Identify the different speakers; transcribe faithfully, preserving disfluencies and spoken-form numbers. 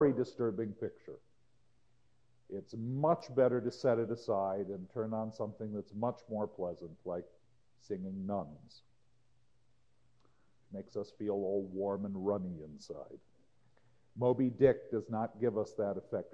Speaker 1: very disturbing picture. It's much better to set it aside and turn on something that's much more pleasant, like singing Nuns. Makes us feel all warm and runny inside. Moby Dick does not give us that effect.